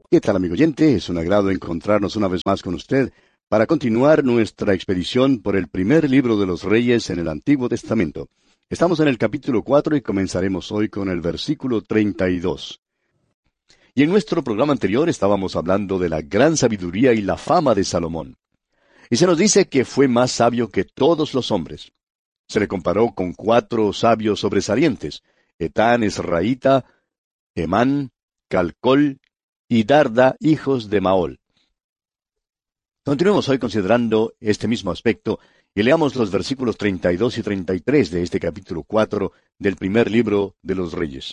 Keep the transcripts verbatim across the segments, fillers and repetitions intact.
¿Qué tal, amigo oyente? Es un agrado encontrarnos una vez más con usted para continuar nuestra expedición por el primer libro de los Reyes en el Antiguo Testamento. Estamos en el capítulo cuatro y comenzaremos hoy con el versículo treinta y dos. Y en nuestro programa anterior estábamos hablando de la gran sabiduría y la fama de Salomón. Y se nos dice que fue más sabio que todos los hombres. Se le comparó con cuatro sabios sobresalientes: Etán, Esraíta, Emán, Calcol y Darda, hijos de Maol. Continuemos hoy considerando este mismo aspecto y leamos los versículos treinta y dos y treinta y tres de este capítulo cuatro del primer libro de los Reyes.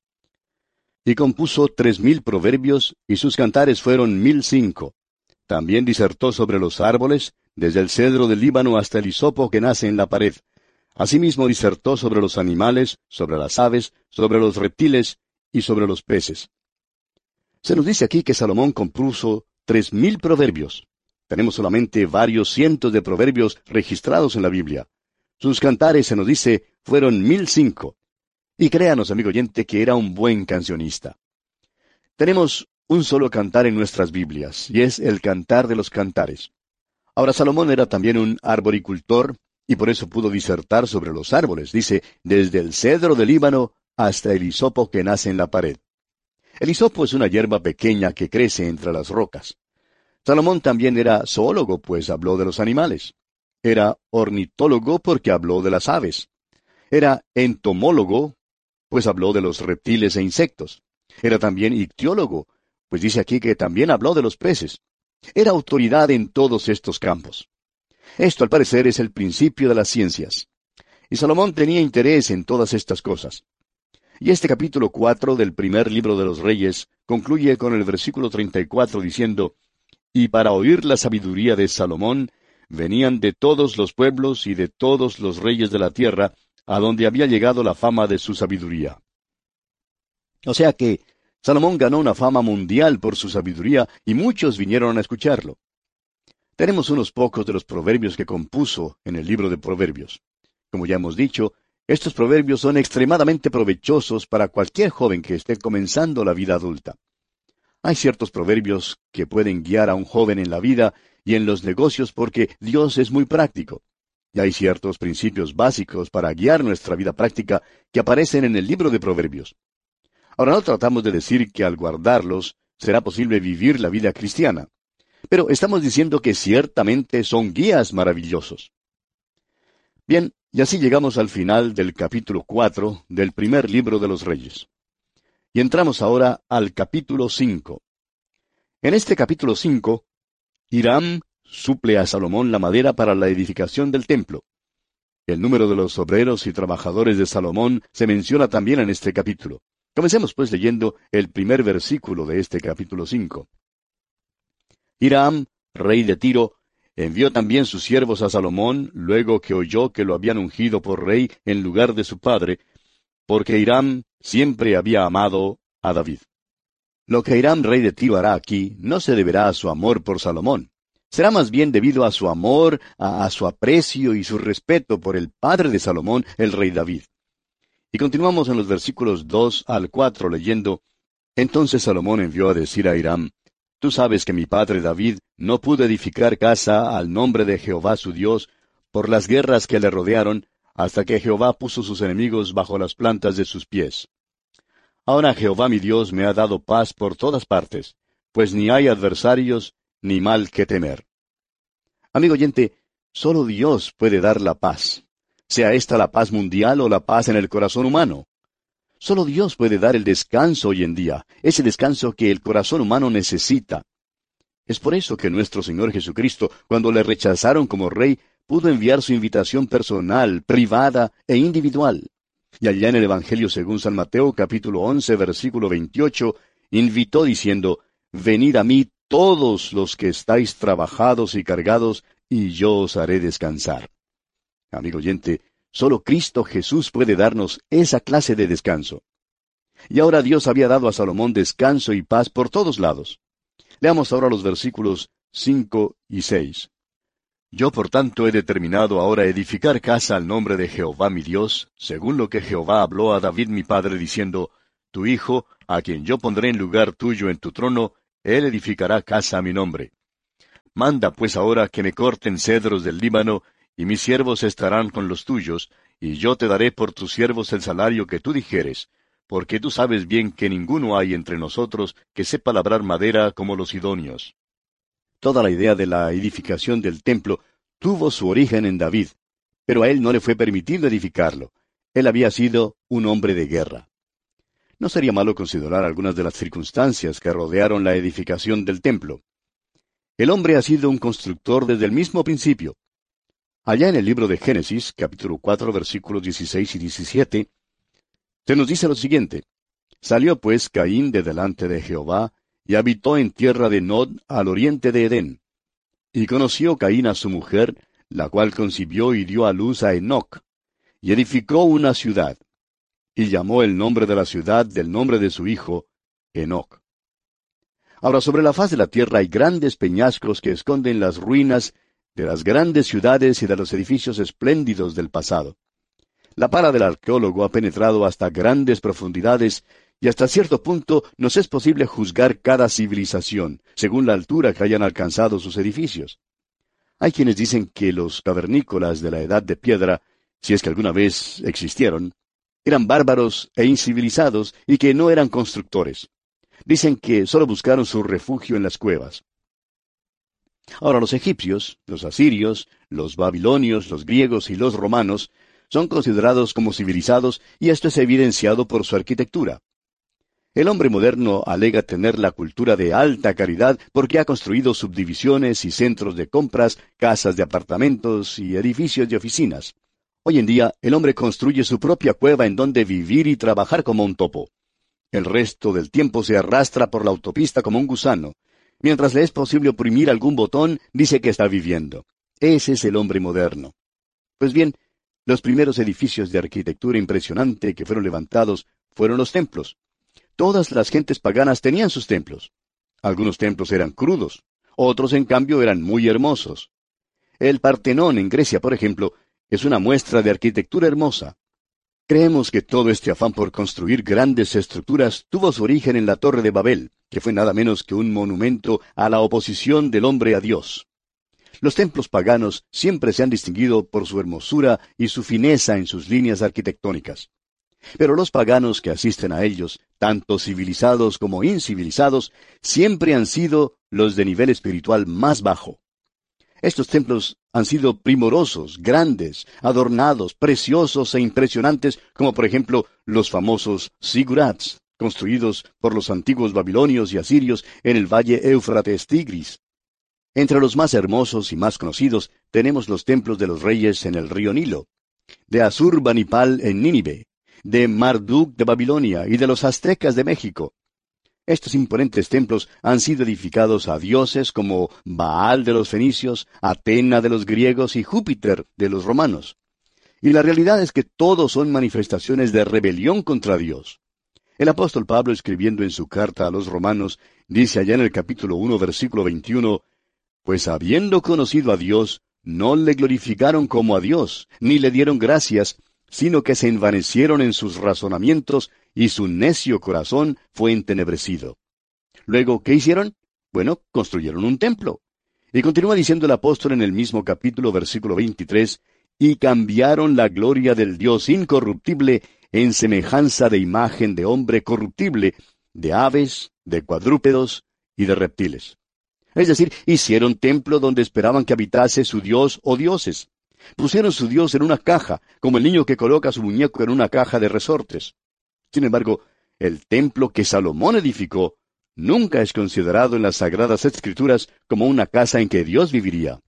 Y compuso tres mil proverbios, y sus cantares fueron mil cinco. También disertó sobre los árboles, desde el cedro del Líbano hasta el hisopo que nace en la pared. Asimismo disertó sobre los animales, sobre las aves, sobre los reptiles y sobre los peces. Se nos dice aquí que Salomón compuso tres mil proverbios. Tenemos solamente varios cientos de proverbios registrados en la Biblia. Sus cantares, se nos dice, fueron mil cinco. Y créanos, amigo oyente, que era un buen cancionista. Tenemos un solo cantar en nuestras Biblias, y es el Cantar de los Cantares. Ahora, Salomón era también un arboricultor, y por eso pudo disertar sobre los árboles. Dice, desde el cedro del Líbano hasta el hisopo que nace en la pared. El hisopo es una hierba pequeña que crece entre las rocas. Salomón también era zoólogo, pues habló de los animales. Era ornitólogo porque habló de las aves. Era entomólogo, pues habló de los reptiles e insectos. Era también ictiólogo, pues dice aquí que también habló de los peces. Era autoridad en todos estos campos. Esto, al parecer, es el principio de las ciencias. Y Salomón tenía interés en todas estas cosas. Y este capítulo cuatro del primer libro de los Reyes concluye con el versículo treinta y cuatro diciendo, «Y para oír la sabiduría de Salomón, venían de todos los pueblos y de todos los reyes de la tierra, a donde había llegado la fama de su sabiduría». O sea que Salomón ganó una fama mundial por su sabiduría, y muchos vinieron a escucharlo. Tenemos unos pocos de los proverbios que compuso en el libro de Proverbios. Como ya hemos dicho, estos proverbios son extremadamente provechosos para cualquier joven que esté comenzando la vida adulta. Hay ciertos proverbios que pueden guiar a un joven en la vida y en los negocios porque Dios es muy práctico. Y hay ciertos principios básicos para guiar nuestra vida práctica que aparecen en el libro de Proverbios. Ahora, no tratamos de decir que al guardarlos será posible vivir la vida cristiana, pero estamos diciendo que ciertamente son guías maravillosos. Bien, y así llegamos al final del capítulo cuatro del primer libro de los Reyes. Y entramos ahora al capítulo cinco. En este capítulo cinco, Hiram suple a Salomón la madera para la edificación del templo. El número de los obreros y trabajadores de Salomón se menciona también en este capítulo. Comencemos pues leyendo el primer versículo de este capítulo cinco. Hiram, rey de Tiro, envió también sus siervos a Salomón, luego que oyó que lo habían ungido por rey en lugar de su padre, porque Hiram siempre había amado a David. Lo que Hiram, rey de Tiro, hará aquí no se deberá a su amor por Salomón. Será más bien debido a su amor, a, a su aprecio y su respeto por el padre de Salomón, el rey David. Y continuamos en los versículos dos al cuatro leyendo, «Entonces Salomón envió a decir a Hiram, Tú sabes que mi padre David no pudo edificar casa al nombre de Jehová su Dios por las guerras que le rodearon, hasta que Jehová puso sus enemigos bajo las plantas de sus pies. Ahora Jehová mi Dios me ha dado paz por todas partes, pues ni hay adversarios ni mal que temer». Amigo oyente, solo Dios puede dar la paz, sea esta la paz mundial o la paz en el corazón humano. Solo Dios puede dar el descanso hoy en día, ese descanso que el corazón humano necesita. Es por eso que nuestro Señor Jesucristo, cuando le rechazaron como rey, pudo enviar su invitación personal, privada e individual. Y allá en el Evangelio según San Mateo, capítulo once, versículo veintiocho, invitó diciendo, «Venid a mí todos los que estáis trabajados y cargados, y yo os haré descansar». Amigo oyente, solo Cristo Jesús puede darnos esa clase de descanso. Y ahora Dios había dado a Salomón descanso y paz por todos lados. Leamos ahora los versículos cinco y seis. «Yo por tanto he determinado ahora edificar casa al nombre de Jehová mi Dios, según lo que Jehová habló a David mi padre, diciendo, Tu hijo, a quien yo pondré en lugar tuyo en tu trono, Él edificará casa a mi nombre. Manda pues ahora que me corten cedros del Líbano, y mis siervos estarán con los tuyos, y yo te daré por tus siervos el salario que tú dijeres, porque tú sabes bien que ninguno hay entre nosotros que sepa labrar madera como los sidonios. Toda la idea de la edificación del templo tuvo su origen en David, pero a él no le fue permitido edificarlo. Él había sido un hombre de guerra. No sería malo considerar algunas de las circunstancias que rodearon la edificación del templo. El hombre ha sido un constructor desde el mismo principio. Allá en el libro de Génesis, capítulo cuatro, versículos dieciséis y diecisiete, se nos dice lo siguiente: Salió pues Caín de delante de Jehová, y habitó en tierra de Nod, al oriente de Edén. Y conoció Caín a su mujer, la cual concibió y dio a luz a Enoc, y edificó una ciudad, y llamó el nombre de la ciudad del nombre de su hijo, Enoc. Ahora, sobre la faz de la tierra hay grandes peñascos que esconden las ruinas de las grandes ciudades y de los edificios espléndidos del pasado. La pala del arqueólogo ha penetrado hasta grandes profundidades, y hasta cierto punto nos es posible juzgar cada civilización, según la altura que hayan alcanzado sus edificios. Hay quienes dicen que los cavernícolas de la Edad de Piedra, si es que alguna vez existieron, eran bárbaros e incivilizados y que no eran constructores. Dicen que solo buscaron su refugio en las cuevas. Ahora, los egipcios, los asirios, los babilonios, los griegos y los romanos son considerados como civilizados, y esto es evidenciado por su arquitectura. El hombre moderno alega tener la cultura de alta calidad porque ha construido subdivisiones y centros de compras, casas de apartamentos y edificios de oficinas. Hoy en día, el hombre construye su propia cueva en donde vivir y trabajar como un topo. El resto del tiempo se arrastra por la autopista como un gusano. Mientras le es posible oprimir algún botón, dice que está viviendo. Ese es el hombre moderno. Pues bien, los primeros edificios de arquitectura impresionante que fueron levantados fueron los templos. Todas las gentes paganas tenían sus templos. Algunos templos eran crudos, otros en cambio eran muy hermosos. El Partenón en Grecia, por ejemplo, es una muestra de arquitectura hermosa. Creemos que todo este afán por construir grandes estructuras tuvo su origen en la Torre de Babel, que fue nada menos que un monumento a la oposición del hombre a Dios. Los templos paganos siempre se han distinguido por su hermosura y su fineza en sus líneas arquitectónicas. Pero los paganos que asisten a ellos, tanto civilizados como incivilizados, siempre han sido los de nivel espiritual más bajo. Estos templos han sido primorosos, grandes, adornados, preciosos e impresionantes, como por ejemplo los famosos zigurats, construidos por los antiguos babilonios y asirios en el valle Éufrates-Tigris. Entre los más hermosos y más conocidos tenemos los templos de los reyes en el río Nilo, de Asurbanipal en Nínive, de Marduk de Babilonia y de los aztecas de México. Estos imponentes templos han sido edificados a dioses como Baal de los fenicios, Atena de los griegos y Júpiter de los romanos. Y la realidad es que todos son manifestaciones de rebelión contra Dios. El apóstol Pablo, escribiendo en su carta a los romanos, dice allá en el capítulo uno, versículo veintiuno, «Pues habiendo conocido a Dios, no le glorificaron como a Dios, ni le dieron gracias, sino que se envanecieron en sus razonamientos, y su necio corazón fue entenebrecido». Luego, ¿qué hicieron? Bueno, construyeron un templo. Y continúa diciendo el apóstol en el mismo capítulo, versículo veintitrés, «Y cambiaron la gloria del Dios incorruptible en semejanza de imagen de hombre corruptible, de aves, de cuadrúpedos y de reptiles». Es decir, hicieron templo donde esperaban que habitase su Dios o dioses. Pusieron su Dios en una caja, como el niño que coloca su muñeco en una caja de resortes. Sin embargo, el templo que Salomón edificó nunca es considerado en las Sagradas Escrituras como una casa en que Dios viviría.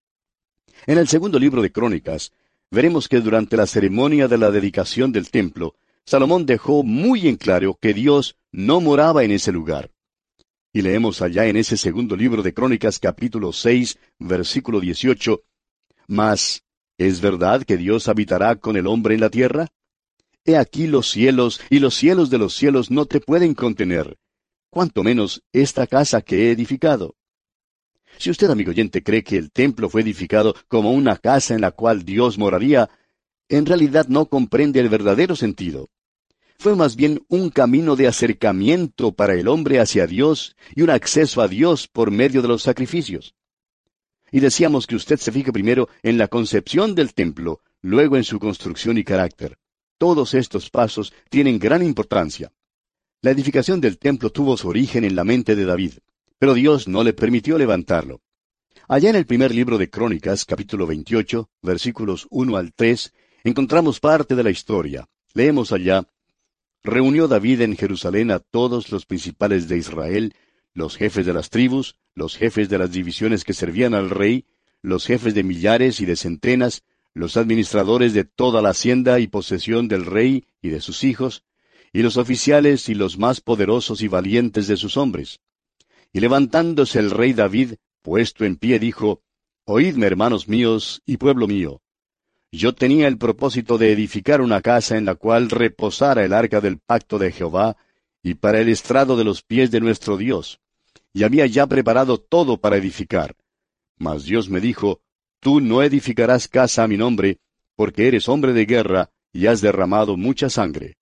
En el segundo libro de Crónicas, veremos que durante la ceremonia de la dedicación del templo, Salomón dejó muy en claro que Dios no moraba en ese lugar. Y leemos allá en ese segundo libro de Crónicas, capítulo seis, versículo dieciocho, «Mas, ¿es verdad que Dios habitará con el hombre en la tierra? He aquí los cielos, y los cielos de los cielos no te pueden contener, cuanto menos esta casa que he edificado». Si usted, amigo oyente, cree que el templo fue edificado como una casa en la cual Dios moraría, en realidad no comprende el verdadero sentido. fue más bien un camino de acercamiento para el hombre hacia Dios y un acceso a Dios por medio de los sacrificios. Y decíamos que usted se fije primero en la concepción del templo, luego en su construcción y carácter. Todos estos pasos tienen gran importancia. La edificación del templo tuvo su origen en la mente de David, pero Dios no le permitió levantarlo. Allá en el primer libro de Crónicas, capítulo veintiocho, versículos uno al tres, encontramos parte de la historia. Leemos allá: reunió David en Jerusalén a todos los principales de Israel, los jefes de las tribus, los jefes de las divisiones que servían al rey, los jefes de millares y de centenas, los administradores de toda la hacienda y posesión del rey y de sus hijos, y los oficiales y los más poderosos y valientes de sus hombres. Y levantándose el rey David, puesto en pie, dijo: Oídme, hermanos míos y pueblo mío. Yo tenía el propósito de edificar una casa en la cual reposara el arca del pacto de Jehová, y para el estrado de los pies de nuestro Dios. Y había ya preparado todo para edificar. Mas Dios me dijo: Tú no edificarás casa a mi nombre, porque eres hombre de guerra, y has derramado mucha sangre.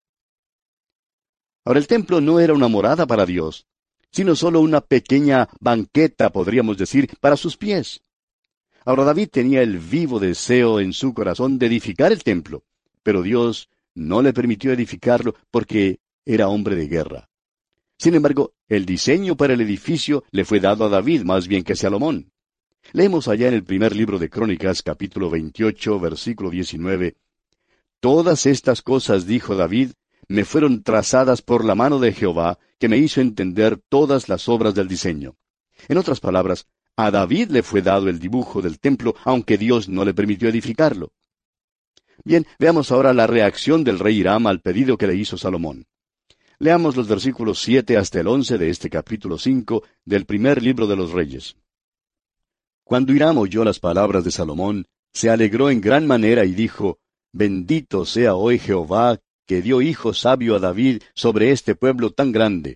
Ahora, el templo no era una morada para Dios, sino solo una pequeña banqueta, podríamos decir, para sus pies. Ahora, David tenía el vivo deseo en su corazón de edificar el templo, pero Dios no le permitió edificarlo porque era hombre de guerra. Sin embargo, el diseño para el edificio le fue dado a David más bien que a Salomón. Leemos allá en el primer libro de Crónicas, capítulo veintiocho, versículo diecinueve, Todas estas cosas, dijo David, me fueron trazadas por la mano de Jehová, que me hizo entender todas las obras del diseño. En otras palabras, a David le fue dado el dibujo del templo, aunque Dios no le permitió edificarlo. Bien, veamos ahora la reacción del rey Hiram al pedido que le hizo Salomón. Leamos los versículos siete hasta el once de este capítulo cinco del primer libro de los Reyes. Cuando Hiram oyó las palabras de Salomón, se alegró en gran manera y dijo: Bendito sea hoy Jehová, que dio hijo sabio a David sobre este pueblo tan grande.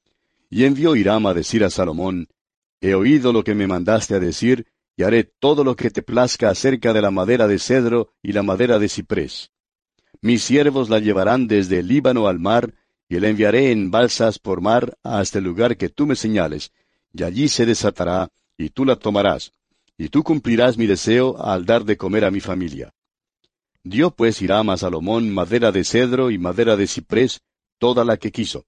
Y envió Hiram a decir a Salomón: He oído lo que me mandaste a decir, y haré todo lo que te plazca acerca de la madera de cedro y la madera de ciprés. Mis siervos la llevarán desde el Líbano al mar, y la enviaré en balsas por mar hasta el lugar que tú me señales, y allí se desatará, y tú la tomarás, y tú cumplirás mi deseo al dar de comer a mi familia. Dio pues Hiram a Salomón madera de cedro y madera de ciprés, toda la que quiso.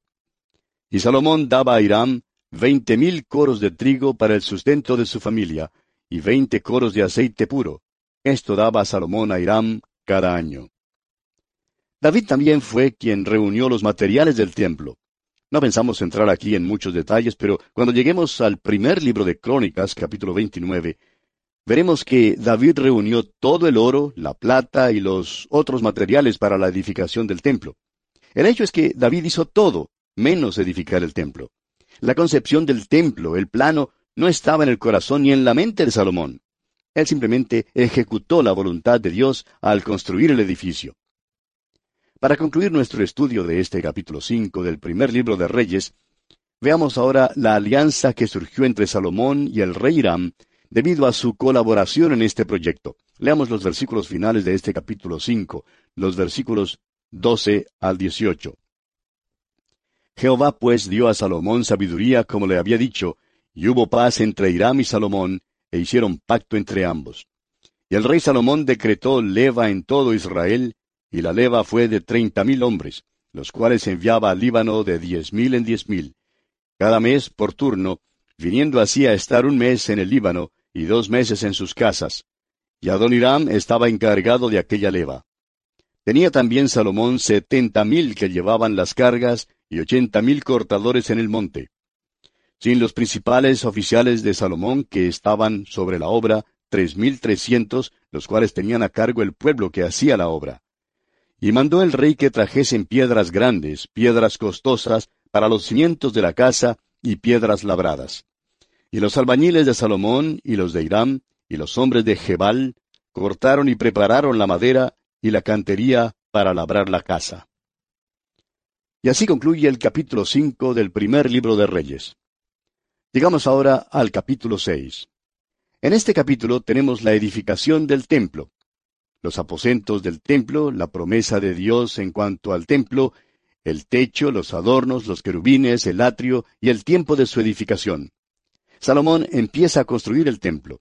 Y Salomón daba a Hiram veinte mil coros de trigo para el sustento de su familia, y veinte coros de aceite puro. Esto daba a Salomón a Hiram cada año. David también fue quien reunió los materiales del templo. No pensamos entrar aquí en muchos detalles, pero cuando lleguemos al primer libro de Crónicas, capítulo veintinueve, veremos que David reunió todo el oro, la plata y los otros materiales para la edificación del templo. El hecho es que David hizo todo, menos edificar el templo. La concepción del templo, el plano, no estaba en el corazón ni en la mente de Salomón. Él simplemente ejecutó la voluntad de Dios al construir el edificio. Para concluir nuestro estudio de este capítulo cinco del primer libro de Reyes, veamos ahora la alianza que surgió entre Salomón y el rey Hiram debido a su colaboración en este proyecto. Leamos los versículos finales de este capítulo cinco, los versículos doce al dieciocho. Jehová pues dio a Salomón sabiduría como le había dicho, y hubo paz entre Hiram y Salomón, e hicieron pacto entre ambos. Y el rey Salomón decretó leva en todo Israel, y la leva fue de treinta mil hombres, los cuales enviaba al Líbano de diez mil en diez mil, cada mes por turno, viniendo así a estar un mes en el Líbano y dos meses en sus casas. Y Adoniram estaba encargado de aquella leva. Tenía también Salomón setenta mil que llevaban las cargas y ochenta mil cortadores en el monte. Sin los principales oficiales de Salomón que estaban sobre la obra, tres mil trescientos, los cuales tenían a cargo el pueblo que hacía la obra. Y mandó el rey que trajesen piedras grandes, piedras costosas, para los cimientos de la casa, y piedras labradas. Y los albañiles de Salomón, y los de Hiram, y los hombres de Gebal, cortaron y prepararon la madera y la cantería para labrar la casa. Y así concluye el capítulo cinco del primer libro de Reyes. Llegamos ahora al capítulo seis. En este capítulo tenemos la edificación del templo. Los aposentos del templo, la promesa de Dios en cuanto al templo, el techo, los adornos, los querubines, el atrio y el tiempo de su edificación. Salomón empieza a construir el templo.